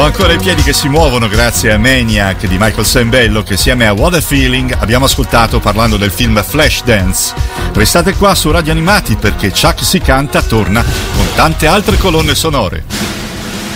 Ho ancora i piedi che si muovono grazie a Maniac di Michael Sembello, che assieme a What a Feeling abbiamo ascoltato parlando del film Flashdance. Restate qua su Radio Animati perché Chuck si canta torna con tante altre colonne sonore.